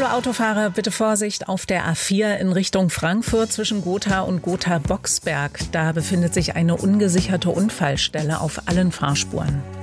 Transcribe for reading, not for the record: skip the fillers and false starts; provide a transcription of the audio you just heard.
Hallo Autofahrer, bitte Vorsicht auf der A4 in Richtung Frankfurt zwischen Gotha und Gotha-Boxberg. Da befindet sich eine ungesicherte Unfallstelle auf allen Fahrspuren.